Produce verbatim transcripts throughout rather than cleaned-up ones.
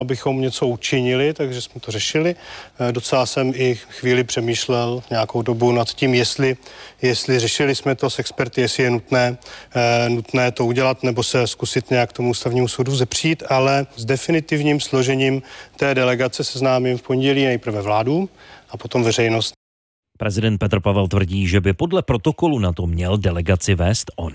abychom něco učinili, takže jsme to řešili. Docela jsem i chvíli přemýšlel nějakou dobu nad tím, jestli, jestli řešili jsme to s experty, jestli je nutné, nutné to udělat nebo se zkusit nějak tomu ústavnímu soudu zepřít, ale s definitivním složením té delegace seznámím v pondělí nejprve vládu a potom veřejnost. Prezident Petr Pavel tvrdí, že by podle protokolu na to měl delegaci vést on.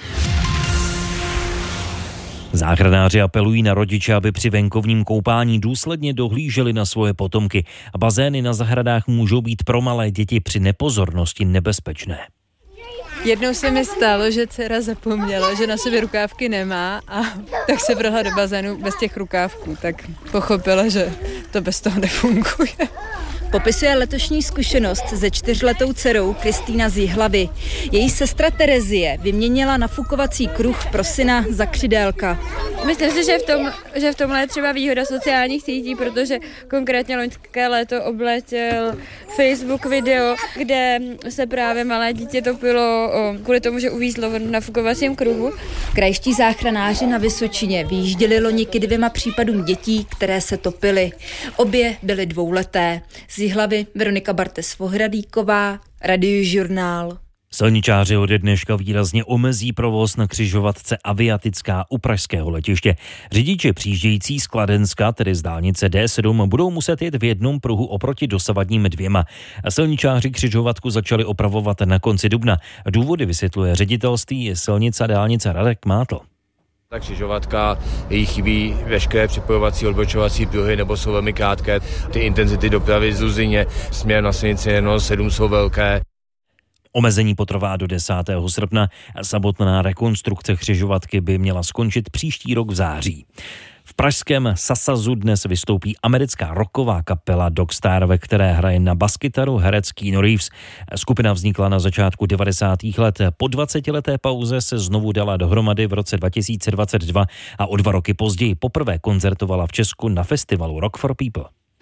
Záchranáři apelují na rodiče, aby při venkovním koupání důsledně dohlíželi na svoje potomky. Bazény na zahradách můžou být pro malé děti při nepozornosti nebezpečné. Jednou se mi stalo, že dcera zapomněla, že na sobě rukávky nemá a tak se vrhla do bazénu bez těch rukávků, tak pochopila, že to bez toho nefunguje. Popisuje letošní zkušenost se čtyřletou dcerou Kristýna z Jihlavy. Její sestra Terezie vyměnila nafukovací kruh pro syna za křidélka. Myslím si, že v, tom, že v tomhle je třeba výhoda sociálních sítí, protože konkrétně loňské léto obletěl Facebook video, kde se právě malé dítě topilo o, kvůli tomu, že uvízlo v nafukovacím kruhu. Krajští záchranáři na Vysočině vyjížděli loni k dvěma případům dětí, které se topily. Obě byly dvouleté. Z Jihlavy Veronika Bartes-Vohradíková, Radiožurnál. Silničáři ode dneška výrazně omezí provoz na křižovatce Aviatická u pražského letiště. Řidiči přijíždějící z Kladenska, tedy z dálnice D sedm, budou muset jet v jednom pruhu oproti dosavadním dvěma. Silničáři křižovatku začali opravovat na konci dubna. Důvody vysvětluje ředitelství silnice a dálnice Radek Mátl. Ta křižovatka, jí chybí veškeré připojovací odbočovací pruhy nebo jsou velmi krátké. Ty intenzity dopravy z Luzyně směrem na silnici jedno sedm jsou velké. Omezení potrvá do desátého srpna. Samotná rekonstrukce křižovatky by měla skončit příští rok v září. V pražském Sasazu dnes vystoupí americká rocková kapela Dogstar, ve které hraje na baskytaru herec Keanu Reeves. Skupina vznikla na začátku devadesátých let. Po dvacetileté pauze se znovu dala dohromady v roce dva tisíce dvacet dva a o dva roky později poprvé koncertovala v Česku na festivalu Rock for People.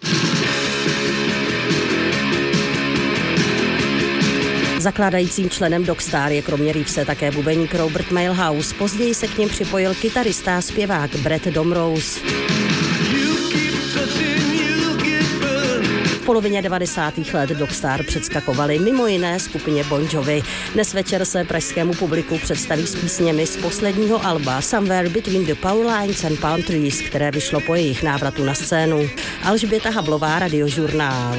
Zakládajícím členem Dogstar je kromě Reevese také bubeník Robert Milhouse. Později se k něm připojil kytarista a zpěvák Brett Domrose. V polovině devadesátých let Dogstar předskakovali mimo jiné skupině Bon Jovi. Dnes večer se pražskému publiku představí s písněmi z posledního alba Somewhere Between the Power Lines and Palm Trees, které vyšlo po jejich návratu na scénu. Alžběta Hablová, Radiožurnál.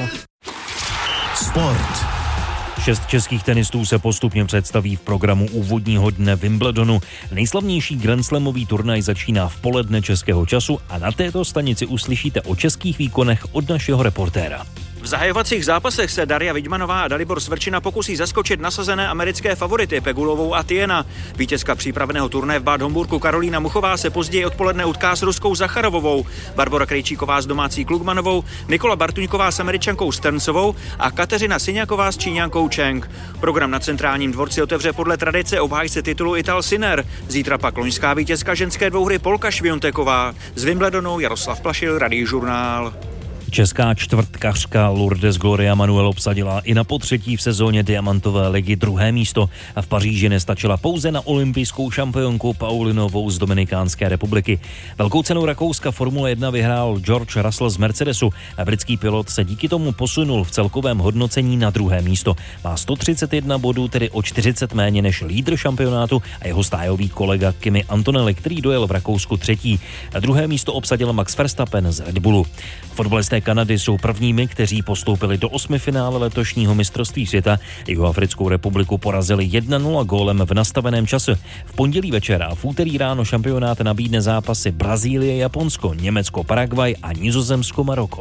Sport. Šest českých tenistů se postupně představí v programu úvodního dne Wimbledonu. Nejslavnější grandslamový turnaj začíná v poledne českého času a na této stanici uslyšíte o českých výkonech od našeho reportéra. V zahajovacích zápasech se Daria Vidmanová a Dalibor Svrčina pokusí zaskočit nasazené americké favority Pegulovou a Tiena. Vítězka přípravného turnaje v Bad Homburku Karolína Muchová se později odpoledne utká s ruskou Zacharovovou, Barbora Krejčíková s domácí Klugmanovou, Nikola Bartuňková s Američankou Sterncovou a Kateřina Syňáková s Číňankou Cheng. Program na Centrálním dvorci otevře podle tradice obhájce titulu Ital Sinner. Zítra pak loňská vítězka ženské dvouhry Polka Švionteková. Z Wimbledonu Jaroslav Plašil, Radiožurnál. Česká čtvrtkařka Lourdes Gloria Manuel obsadila i na potřetí v sezóně Diamantové ligy druhé místo a v Paříži nestačila pouze na olympijskou šampionku Paulinovou z Dominikánské republiky. Velkou cenu Rakouska Formule jedna vyhrál George Russell z Mercedesu a britský pilot se díky tomu posunul v celkovém hodnocení na druhé místo. Má sto třicet jedna bodů, tedy o čtyřicet méně než lídr šampionátu a jeho stájový kolega Kimi Antonelli, který dojel v Rakousku třetí. A druhé místo obsadil Max Verstappen z Red Bullu. Fotbalisté Kanady jsou prvními, kteří postoupili do osmifinále letošního mistrovství světa. Jihoafrickou republiku porazili jedna nula gólem v nastaveném čase. V pondělí večer a v úterý ráno šampionát nabídne zápasy Brazílie, Japonsko, Německo, Paraguay a Nizozemsko, Maroko.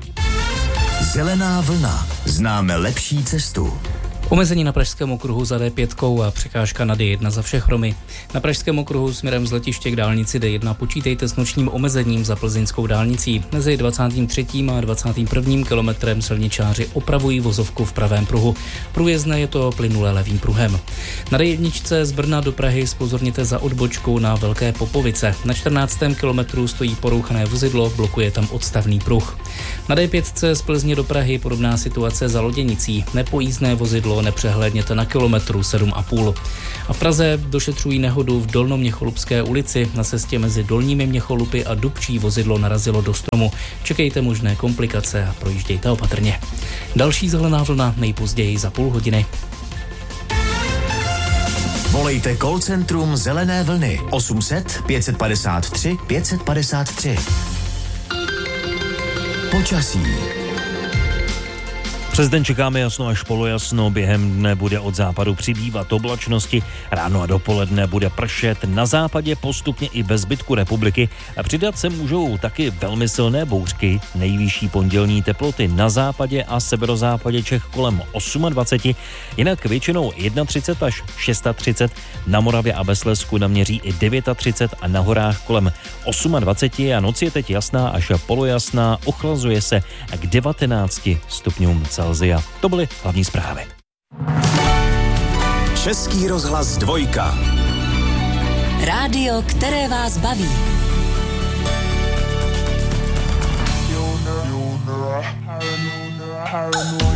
Zelená vlna. Známe lepší cestu. Omezení na pražském okruhu za D pět a překážka na D jedna za Všechromy. Na pražském okruhu směrem z letiště k dálnici D jedna počítejte s nočním omezením za plzeňskou dálnicí. Mezi dvacátým třetím a dvacátým prvním kilometrem silničáři opravují vozovku v pravém pruhu. Průjezdné je to plynule levým pruhem. Na D jedna z Brna do Prahy zpozorněte za odbočkou na Velké Popovice. Na čtrnáctém kilometru stojí porouchané vozidlo, blokuje tam odstavný pruh. Na D pět z Plzně do Prahy podobná situace za Loděnicí. Nepojízdné vozidlo bylo nepřehledněte na kilometru sedm a půl. A v Praze došetřují nehodu v Dolnoměcholupské ulici. Na cestě mezi Dolními Měcholupy a Dubčí vozidlo narazilo do stromu. Čekejte možné komplikace a projíždějte opatrně. Další zelená vlna nejpozději za půl hodiny. Volejte call centrum Zelené vlny osm set pět padesát tři pět padesát tři. Počasí. Přes den čekáme jasno až polojasno, během dne bude od západu přibývat oblačnosti, ráno a dopoledne bude pršet, na západě postupně i ve zbytku republiky a přidat se můžou taky velmi silné bouřky, nejvyšší pondělní teploty na západě a severozápadě Čech kolem dvacet osm, jinak většinou třicet jedna až třicet šest, na Moravě a ve Slezsku naměří i třicet devět a na horách kolem dvacet osm a noc je teď jasná až polojasná, ochlazuje se k devatenácti stupňům Celsia. To byly hlavní zprávy. Český rozhlas dvojka. Rádio, které vás baví. You know, you know, you know, you know.